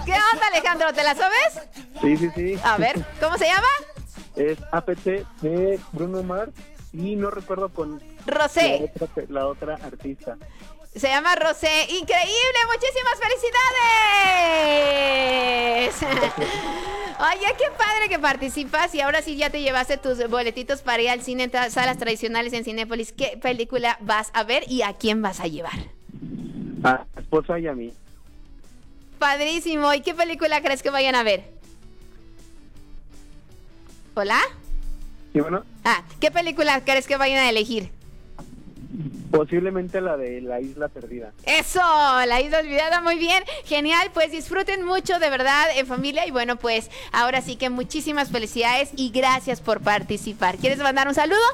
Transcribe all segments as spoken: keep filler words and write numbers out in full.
¿Qué onda, Alejandro? ¿Te la sabes? Sí, sí, sí. A ver, ¿cómo se llama? Es A P T de Bruno Mars y no recuerdo con Rosé. la otra, la otra artista. Se llama Rosé. ¡Increíble! ¡Muchísimas felicidades! Oye, qué padre que participas y ahora sí ya te llevaste tus boletitos para ir al cine en salas tradicionales en Cinépolis. ¿Qué película vas a ver y a quién vas a llevar? A mi esposa y a mí. Padrísimo. ¿Y qué película crees que vayan a ver? ¿Hola? ¿Y bueno? Ah, ¿qué película crees que vayan a elegir? Posiblemente la de La Isla Perdida. Eso, La Isla Olvidada, muy bien, genial, pues disfruten mucho de verdad en familia y bueno, pues ahora sí que muchísimas felicidades y gracias por participar. ¿Quieres mandar un saludo?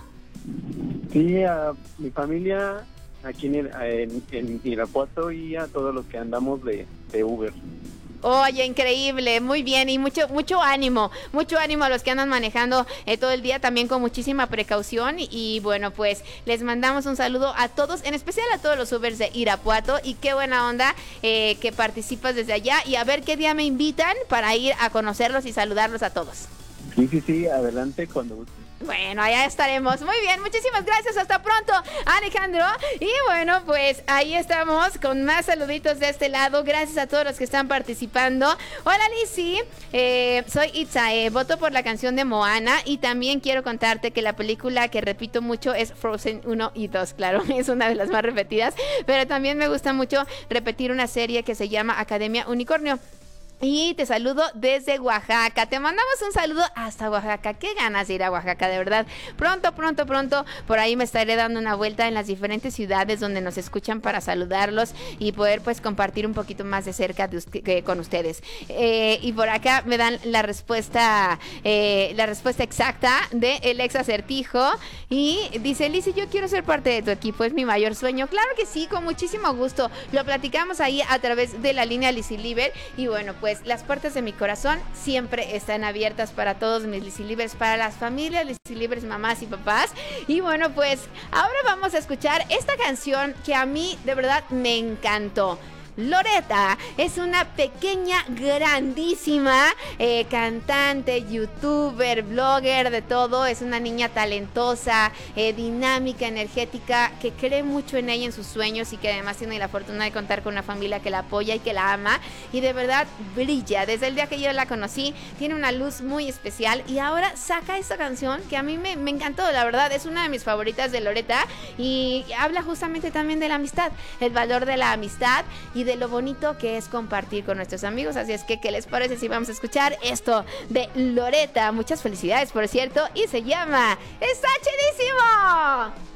Sí, a mi familia aquí en, en, en Irapuato y a todos los que andamos de, de Uber. Oye, increíble, muy bien y mucho mucho ánimo, mucho ánimo a los que andan manejando eh, todo el día también con muchísima precaución y, y bueno, pues les mandamos un saludo a todos, en especial a todos los Ubers de Irapuato y qué buena onda eh, que participas desde allá y a ver qué día me invitan para ir a conocerlos y saludarlos a todos. Sí, sí, sí, adelante cuando guste. Bueno, allá estaremos. Muy bien, muchísimas gracias. Hasta pronto, Alejandro. Y bueno, pues ahí estamos con más saluditos de este lado. Gracias a todos los que están participando. Hola, Lizzy. Eh, soy Itzae. Voto por la canción de Moana. Y también quiero contarte que la película que repito mucho es Frozen uno y dos. Claro, es una de las más repetidas. Pero también me gusta mucho repetir una serie que se llama Academia Unicornio. Y te saludo desde Oaxaca. Te mandamos un saludo hasta Oaxaca. Qué ganas de ir a Oaxaca, de verdad. Pronto, pronto, pronto, por ahí me estaré dando una vuelta en las diferentes ciudades donde nos escuchan para saludarlos y poder pues compartir un poquito más de cerca de usted, eh, con ustedes. Eh, y por acá me dan la respuesta, eh, la respuesta exacta de el ex acertijo. Y dice, Lizzy, yo quiero ser parte de tu equipo, es mi mayor sueño. Claro que sí, con muchísimo gusto. Lo platicamos ahí a través de la línea Lizzy Liber. Y bueno, pues Pues las puertas de mi corazón siempre están abiertas para todos mis Lizzy Libers, para las familias Lizzy Libers, mamás y papás. Y bueno, pues ahora vamos a escuchar esta canción que a mí de verdad me encantó. Loretta es una pequeña, grandísima eh, cantante, youtuber, blogger, de todo. Es una niña talentosa, eh, dinámica, energética, que cree mucho en ella, en sus sueños y que además tiene la fortuna de contar con una familia que la apoya y que la ama. Y de verdad brilla. Desde el día que yo la conocí, tiene una luz muy especial y ahora saca esta canción que a mí me, me encantó, la verdad. Es una de mis favoritas de Loretta y habla justamente también de la amistad, el valor de la amistad y de lo bonito que es compartir con nuestros amigos. Así es que, ¿qué les parece si vamos a escuchar esto de Loretta? Muchas felicidades, por cierto, y se llama ¡Está chidísimo!